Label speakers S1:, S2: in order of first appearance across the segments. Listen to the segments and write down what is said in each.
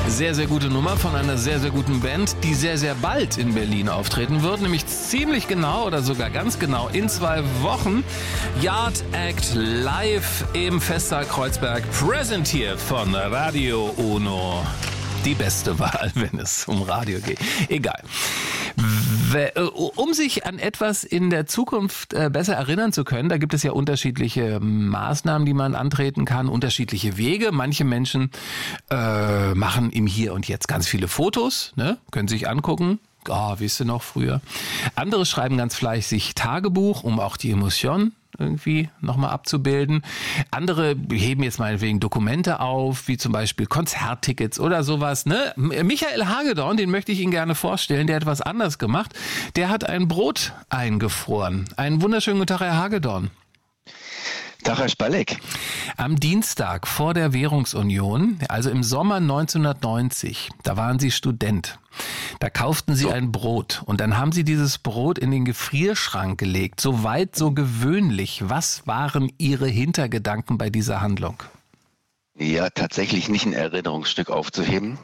S1: Sehr, sehr gute Nummer von einer sehr, sehr guten Band, die sehr, sehr bald in Berlin auftreten wird. Nämlich ziemlich genau oder sogar ganz genau in 2 Wochen. Yard Act live im Festsaal Kreuzberg, präsentiert von Radio Uno. Die beste Wahl, wenn es um Radio geht. Egal. Um sich an etwas in der Zukunft besser erinnern zu können, da gibt es ja unterschiedliche Maßnahmen, die man antreten kann, unterschiedliche Wege. Manche Menschen machen im Hier und Jetzt ganz viele Fotos, ne? Können sich angucken. Wisst ihr noch früher. Andere schreiben ganz fleißig Tagebuch, um auch die Emotionen irgendwie nochmal abzubilden. Andere heben jetzt meinetwegen Dokumente auf, wie zum Beispiel Konzerttickets oder sowas. Ne? Michael Hagedorn, den möchte ich Ihnen gerne vorstellen, der hat was anders gemacht. Der hat ein Brot eingefroren. Einen wunderschönen guten Tag, Herr Hagedorn.
S2: Tag, Herr Spalleck.
S1: Am Dienstag vor der Währungsunion, also im Sommer 1990, da waren Sie Student. Da kauften Sie ein Brot und dann haben Sie dieses Brot in den Gefrierschrank gelegt. So weit, so gewöhnlich. Was waren Ihre Hintergedanken bei dieser Handlung?
S2: Ja, tatsächlich nicht ein Erinnerungsstück aufzuheben,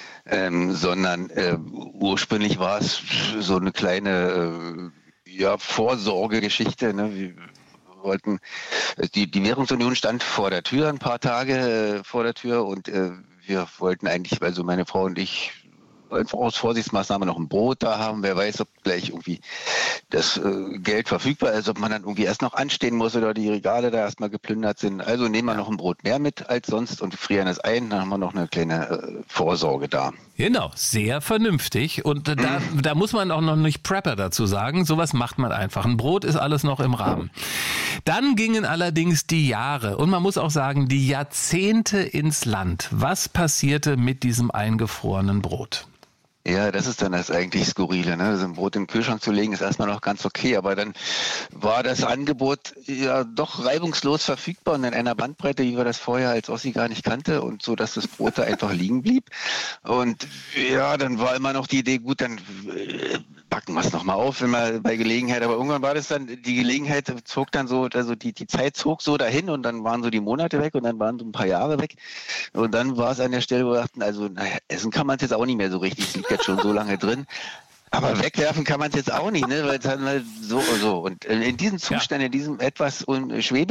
S2: sondern ursprünglich war es so eine kleine Vorsorgegeschichte, ne? Wir wollten, die Währungsunion stand vor der Tür, ein paar Tage vor der Tür, und wir wollten eigentlich, also meine Frau und ich, einfach aus Vorsichtsmaßnahmen noch ein Brot da haben. Wer weiß, ob gleich irgendwie das Geld verfügbar ist, ob man dann irgendwie erst noch anstehen muss oder die Regale da erstmal geplündert sind. Also nehmen wir noch ein Brot mehr mit als sonst und frieren es ein. Dann haben wir noch eine kleine Vorsorge da.
S1: Genau, sehr vernünftig. Und da muss man auch noch nicht Prepper dazu sagen. Sowas macht man einfach. Ein Brot ist alles noch im Rahmen. Dann gingen allerdings die Jahre und man muss auch sagen, die Jahrzehnte ins Land. Was passierte mit diesem eingefrorenen Brot?
S2: Ja, das ist dann das eigentlich Skurrile, ne? So ein Brot im Kühlschrank zu legen ist erstmal noch ganz okay, aber dann war das Angebot ja doch reibungslos verfügbar und in einer Bandbreite, wie wir das vorher als Ossi gar nicht kannte, und so, dass das Brot da einfach liegen blieb. Und ja, dann war immer noch die Idee, gut, dann backen wir es nochmal auf, wenn wir bei Gelegenheit, aber irgendwann war das dann, die Gelegenheit zog dann so, also die Zeit zog so dahin und dann waren so die Monate weg und dann waren so ein paar Jahre weg und dann war es an der Stelle, wo wir dachten, also naja, essen kann man es jetzt auch nicht mehr so richtig, es liegt jetzt schon so lange drin. Aber wegwerfen kann man es jetzt auch nicht, ne? Weil es halt so. Und in diesem Zustand, in diesem etwas schwebe